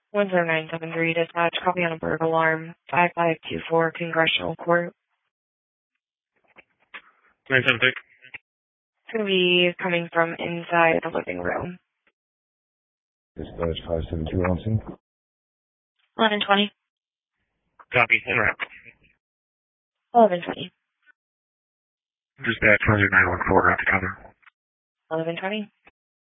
10973 dispatch, copy on a burglar alarm, 5524 Congressional Court. 976. It's going to be coming from inside the living room. Dispatch 572 on scene. 1120. Copy. Interact. 1120. Dispatch 914 at the cover. 1120.